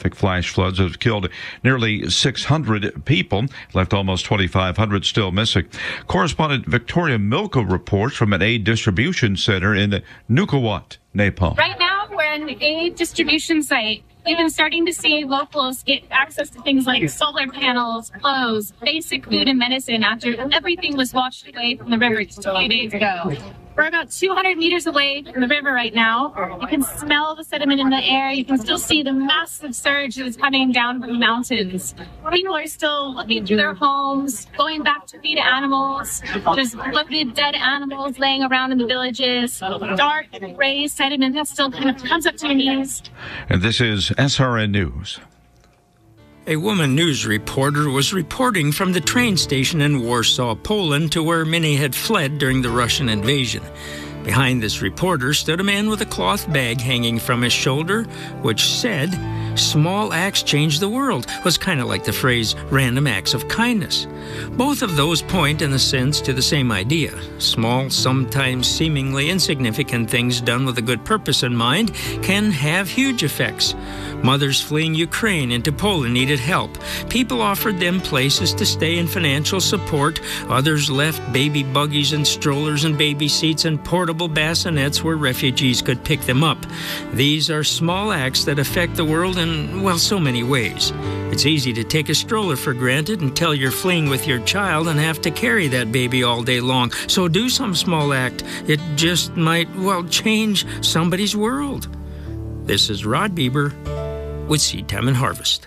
catastrophic flash floods have killed nearly 600 people, left almost 2,500 still missing. Correspondent Victoria Milko reports from an aid distribution center in Nuku'wat, Nepal. Right now, we're in the aid distribution site. We've been starting to see locals get access to things like solar panels, clothes, basic food and medicine after everything was washed away from the river just a few days ago. We're about 200 meters away from the river right now. You can smell the sediment in the air. You can still see the massive surge that is coming down from the mountains. People are still looking through their homes, going back to feed animals. There's bloated dead animals laying around in the villages. Dark gray sediment that still kind of comes up to your knees. And this is SRN News. A woman news reporter was reporting from the train station in Warsaw, Poland, to where many had fled during the Russian invasion. Behind this reporter stood a man with a cloth bag hanging from his shoulder, which said, "Small acts change the world," was kind of like the phrase random acts of kindness. Both of those point, in a sense, to the same idea. Small, sometimes seemingly insignificant things done with a good purpose in mind can have huge effects. Mothers fleeing Ukraine into Poland needed help. People offered them places to stay and financial support. Others left baby buggies and strollers and baby seats and portable bassinets where refugees could pick them up. These are small acts that affect the world in, well, so many ways. It's easy to take a stroller for granted until you're fleeing with your child and have to carry that baby all day long. So do some small act. It just might, well, change somebody's world. This is Rod Bieber with Seed Time and Harvest.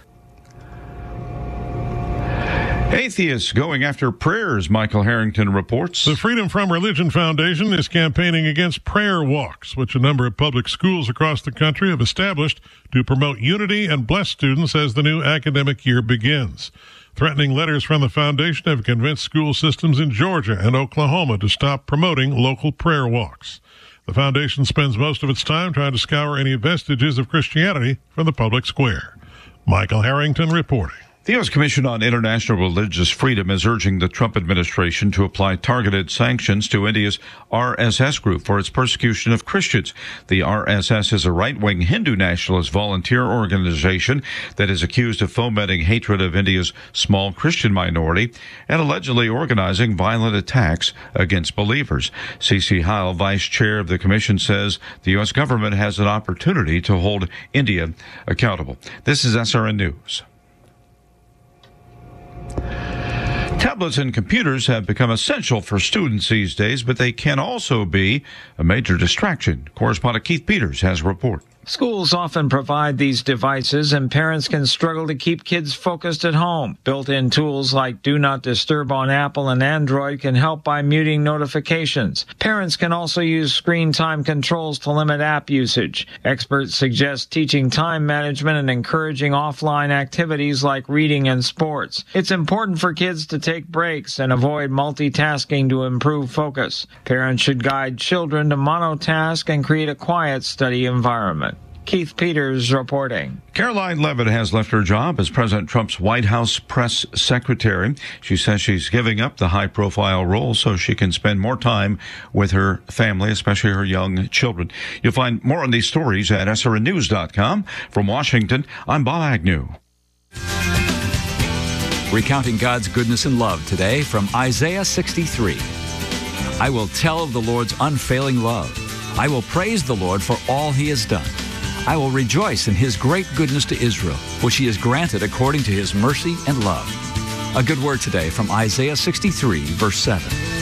Atheists going after prayers, Michael Harrington reports. The Freedom From Religion Foundation is campaigning against prayer walks, which a number of public schools across the country have established to promote unity and bless students as the new academic year begins. Threatening letters from the foundation have convinced school systems in Georgia and Oklahoma to stop promoting local prayer walks. The foundation spends most of its time trying to scour any vestiges of Christianity from the public square. Michael Harrington reporting. The U.S. Commission on International Religious Freedom is urging the Trump administration to apply targeted sanctions to India's RSS group for its persecution of Christians. The RSS is a right-wing Hindu nationalist volunteer organization that is accused of fomenting hatred of India's small Christian minority and allegedly organizing violent attacks against believers. C.C. Heil, vice chair of the commission, says the U.S. government has an opportunity to hold India accountable. This is SRN News. Tablets and computers have become essential for students these days, but they can also be a major distraction. Correspondent Keith Peters has a report. Schools often provide these devices, and parents can struggle to keep kids focused at home. Built-in tools like Do Not Disturb on Apple and Android can help by muting notifications. Parents can also use screen time controls to limit app usage. Experts suggest teaching time management and encouraging offline activities like reading and sports. It's important for kids to take breaks and avoid multitasking to improve focus. Parents should guide children to monotask and create a quiet study environment. Keith Peters reporting. Caroline Levitt has left her job as President Trump's White House press secretary. She says she's giving up the high-profile role so she can spend more time with her family, especially her young children. You'll find more on these stories at srnnews.com. From Washington, I'm Bob Agnew. Recounting God's goodness and love today from Isaiah 63. I will tell of the Lord's unfailing love. I will praise the Lord for all he has done. I will rejoice in his great goodness to Israel, which he has granted according to his mercy and love. A good word today from Isaiah 63, verse 7.